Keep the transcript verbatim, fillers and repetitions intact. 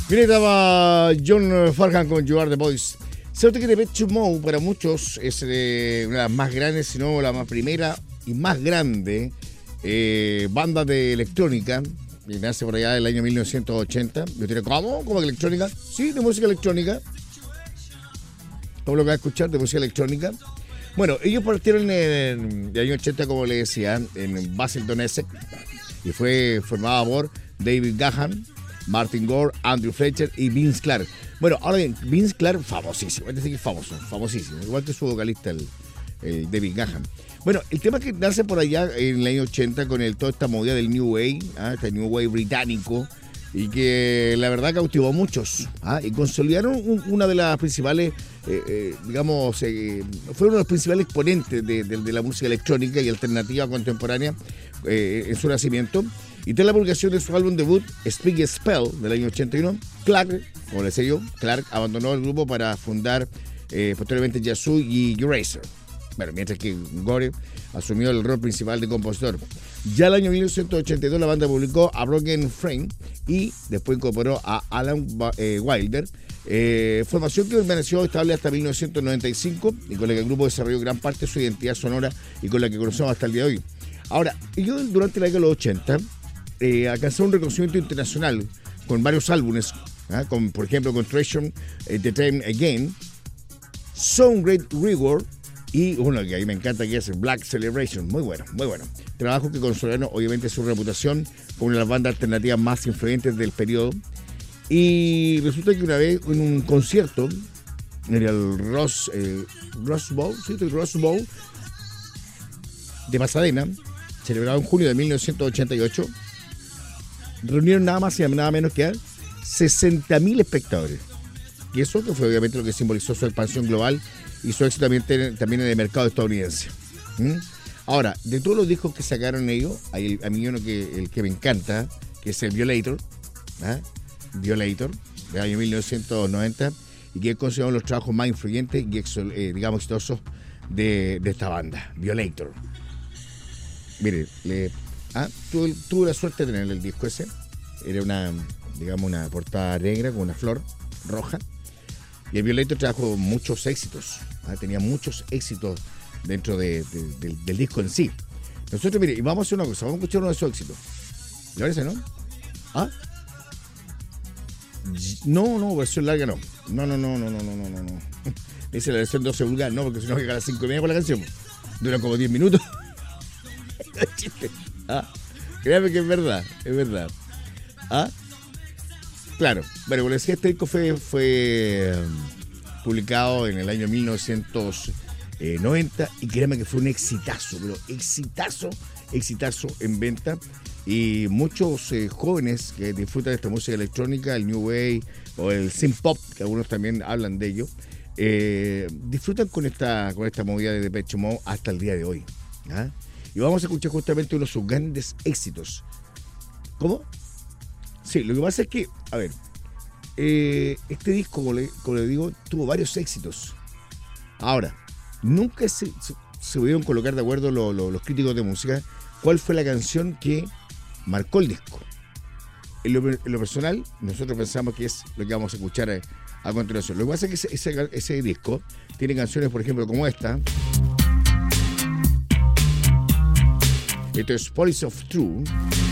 Mira, estaba John Farhan con You Are The Voice. ¿Sabe usted que Depeche Mode para muchos es eh, una de las más grandes, si no la más primera y más grande eh, banda de electrónica? Y nace por allá del año mil novecientos ochenta. Yo diré, ¿cómo? ¿Cómo que electrónica? Sí, de música electrónica. ¿Cómo lo que va a escuchar? De música electrónica. Bueno, ellos partieron en el año ochenta, como le decía, en Basildon, Essex, y fue formada por David Gahan, Martin Gore, Andrew Fletcher y Vince Clarke. Bueno, ahora bien, Vince Clarke, famosísimo, es decir, que es famoso, famosísimo, igual que su vocalista, el, el David Gahan. Bueno, el tema que nace por allá en el año ochenta con el, toda esta movida del New Wave, ¿ah? Este New Wave británico, y que la verdad cautivó a muchos, ¿ah? Y consolidaron un, una de las principales, eh, eh, digamos, eh, fue uno de los principales exponentes de, de, de la música electrónica y alternativa contemporánea eh, en su nacimiento. Y tras la publicación de su álbum debut, Speak a Spell, del año ochenta y uno, Clarke, como le decía yo, Clarke abandonó el grupo para fundar eh, posteriormente Yazoo y Eraser. Bueno, mientras que Gore asumió el rol principal de compositor. Ya el año mil novecientos ochenta y dos la banda publicó A Broken Frame y después incorporó a Alan eh, Wilder, eh, formación que permaneció estable hasta mil novecientos noventa y cinco y con la que el grupo desarrolló gran parte de su identidad sonora y con la que conocemos hasta el día de hoy. Ahora, ellos durante la década de los ochenta eh, alcanzaron un reconocimiento internacional con varios álbumes, ¿eh? Con, por ejemplo, con Treasure eh, The Time Again, Some Great Reward, y uno que a mí me encanta, que es Black Celebration. Muy bueno, muy bueno. Trabajo que consolidaron obviamente su reputación como una de las bandas alternativas más influyentes del periodo. Y resulta que una vez en un concierto en el Ross, eh, Ross Bowl, ¿sí? el Ross Bowl de Pasadena, celebrado en junio de mil novecientos ochenta y ocho, reunieron nada más y nada menos que a sesenta mil espectadores. Y eso que fue obviamente lo que simbolizó su expansión global y su éxito también, también en el mercado estadounidense. ¿Mm? Ahora, de todos los discos que sacaron ellos, hay a mí uno que, el que me encanta, que es el Violator, ¿ah? Violator, del año mil novecientos noventa, y que es considerado uno de los trabajos más influyentes y eh, digamos exitosos de, de esta banda, Violator. Mire, le, ah, tuve, tuve la suerte de tener el disco ese. Era una, digamos, una portada negra con una flor roja. Y el Violator trajo muchos éxitos, ¿ah? Tenía muchos éxitos dentro de, de, de, del disco en sí. Nosotros, mire, vamos a hacer una cosa, vamos a escuchar uno de esos éxitos. ¿Le parece, no? ¿Ah? No, no, versión larga no. No, no, no, no, no, no, no, no. Dice la versión doce pulgadas, no, porque si no llega a las cinco y media con la canción. Dura como diez minutos. ¿Ah? Créame que es verdad, es verdad. ¿Ah? Claro, bueno, como les decía, este disco fue, fue um, publicado en el año mil novecientos noventa y créanme que fue un exitazo, pero exitazo, exitazo en venta. Y muchos eh, jóvenes que disfrutan de esta música electrónica, el New Wave o el Synth Pop, que algunos también hablan de ello, eh, disfrutan con esta, con esta movida de Depeche Mode hasta el día de hoy. ¿Ah? Y vamos a escuchar justamente uno de sus grandes éxitos. ¿Cómo? Sí, lo que pasa es que, a ver, eh, este disco, como le, como le digo, tuvo varios éxitos. Ahora, nunca se, se, se pudieron colocar de acuerdo lo, lo, los críticos de música cuál fue la canción que marcó el disco. En lo, en lo personal, nosotros pensamos que es lo que vamos a escuchar a, a continuación. Lo que pasa es que ese, ese, ese disco tiene canciones, por ejemplo, como esta. Esto es Police of True.